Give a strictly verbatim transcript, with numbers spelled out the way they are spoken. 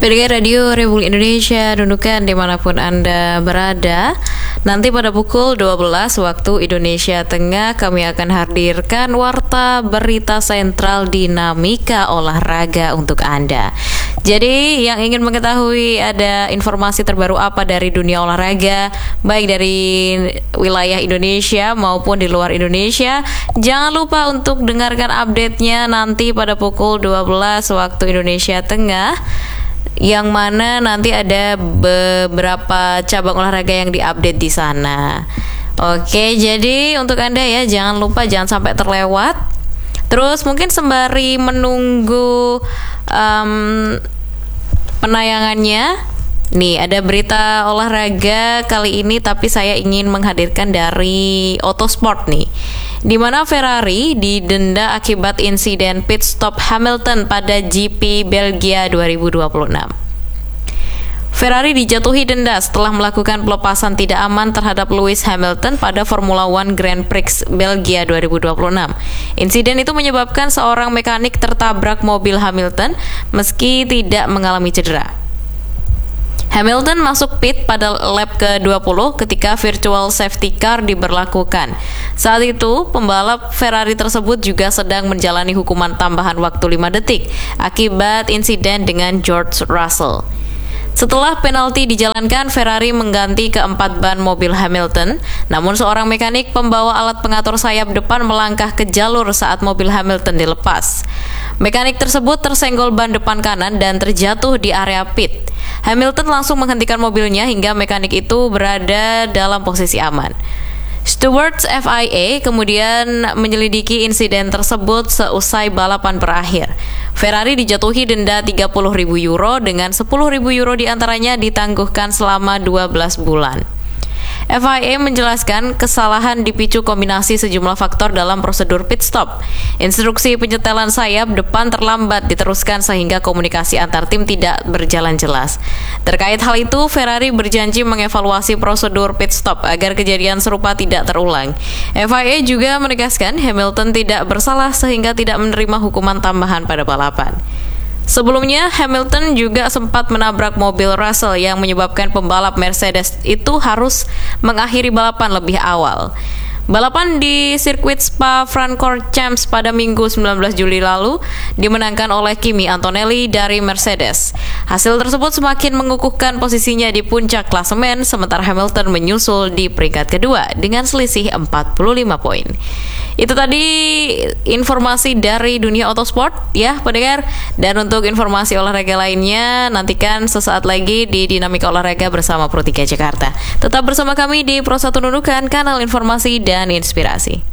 Pendengar Radio Republik Indonesia, dudukan dimanapun Anda berada. Nanti pada pukul dua belas waktu Indonesia Tengah kami akan hadirkan Warta Berita Sentral Dinamika Olahraga untuk Anda. Jadi yang ingin mengetahui ada informasi terbaru apa dari dunia olahraga, baik dari wilayah Indonesia maupun di luar Indonesia, jangan lupa untuk dengarkan update-nya nanti pada pukul dua belas waktu Indonesia Tengah, yang mana nanti ada beberapa cabang olahraga yang diupdate di sana. Oke, jadi untuk Anda ya, jangan lupa, jangan sampai terlewat. Terus mungkin sembari menunggu um, penayangannya, nih ada berita olahraga kali ini, tapi saya ingin menghadirkan dari Autosport nih, di mana Ferrari didenda akibat insiden pit stop Hamilton pada G P Belgia dua ribu dua puluh enam. Ferrari dijatuhi denda setelah melakukan pelepasan tidak aman terhadap Lewis Hamilton pada Formula One Grand Prix Belgia dua ribu dua puluh enam. Insiden itu menyebabkan seorang mekanik tertabrak mobil Hamilton meski tidak mengalami cedera. Hamilton masuk pit pada lap ke dua puluh ketika virtual safety car diberlakukan. Saat itu, pembalap Ferrari tersebut juga sedang menjalani hukuman tambahan waktu lima detik akibat insiden dengan George Russell. Setelah penalti dijalankan, Ferrari mengganti keempat ban mobil Hamilton, namun seorang mekanik pembawa alat pengatur sayap depan melangkah ke jalur saat mobil Hamilton dilepas. Mekanik tersebut tersenggol ban depan kanan dan terjatuh di area pit. Hamilton langsung menghentikan mobilnya hingga mekanik itu berada dalam posisi aman. Stewards F I A kemudian menyelidiki insiden tersebut seusai balapan berakhir. Ferrari dijatuhi denda tiga puluh ribu euro dengan sepuluh ribu euro diantaranya ditangguhkan selama dua belas bulan. F I A menjelaskan kesalahan dipicu kombinasi sejumlah faktor dalam prosedur pit stop. Instruksi penyetelan sayap depan terlambat diteruskan sehingga komunikasi antar tim tidak berjalan jelas. Terkait hal itu, Ferrari berjanji mengevaluasi prosedur pit stop agar kejadian serupa tidak terulang. F I A juga menegaskan Hamilton tidak bersalah sehingga tidak menerima hukuman tambahan pada balapan. Sebelumnya, Hamilton juga sempat menabrak mobil Russell yang menyebabkan pembalap Mercedes itu harus mengakhiri balapan lebih awal. Balapan di sirkuit Spa-Francorchamps pada Minggu sembilan belas Juli lalu dimenangkan oleh Kimi Antonelli dari Mercedes. Hasil tersebut semakin mengukuhkan posisinya di puncak klasemen, sementara Hamilton menyusul di peringkat kedua dengan selisih empat puluh lima poin. Itu tadi informasi dari dunia Autosport ya pendengar. Dan untuk informasi olahraga lainnya, nantikan sesaat lagi di Dinamika Olahraga bersama Pro tiga Jakarta. Tetap bersama kami di Pro satu Nunukan, kanal informasi dan inspirasi.